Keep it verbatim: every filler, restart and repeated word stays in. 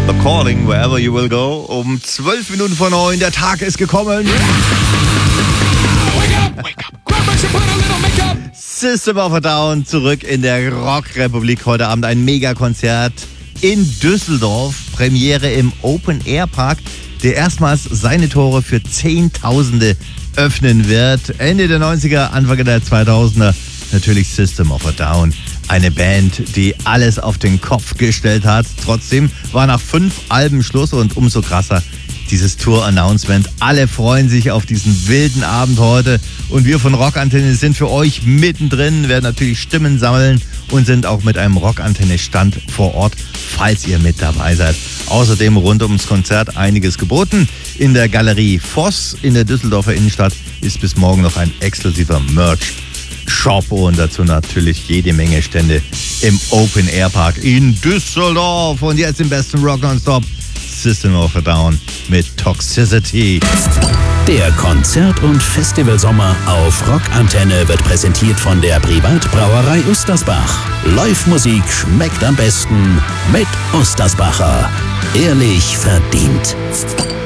The Calling, Wherever You Will Go. Um zwölf Minuten vor neun, der Tag ist gekommen. Wake up! Wake up! Grandma should put a little makeup! System of a Down zurück in der Rockrepublik. Heute Abend ein Megakonzert in Düsseldorf. Premiere im Open Air Park, der erstmals seine Tore für Zehntausende öffnen wird. Ende der neunziger, Anfang der zweitausender. Natürlich System of a Down. Eine Band, die alles auf den Kopf gestellt hat. Trotzdem war nach fünf Alben Schluss und umso krasser dieses Tour-Announcement. Alle freuen sich auf diesen wilden Abend heute und wir von Rockantenne sind für euch mittendrin, werden natürlich Stimmen sammeln und sind auch mit einem Rockantenne-Stand vor Ort, falls ihr mit dabei seid. Außerdem rund ums Konzert einiges geboten. In der Galerie Voss in der Düsseldorfer Innenstadt ist bis morgen noch ein exklusiver Merch Shop und dazu natürlich jede Menge Stände im Open Air Park in Düsseldorf. Und jetzt im besten Rock Nonstop System of a Down mit Toxicity. Der Konzert- und Festivalsommer auf Rockantenne wird präsentiert von der Privatbrauerei Ustersbach. Live-Musik schmeckt am besten mit Ustersbacher. Ehrlich verdient.